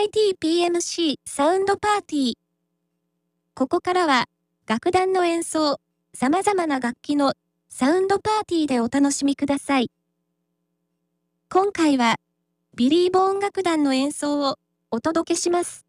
MITPMC サウンドパーティー。ここからは、楽団の演奏、様々な楽器のサウンドパーティーでお楽しみください。今回は、ビリー・ボーン楽団の演奏をお届けします。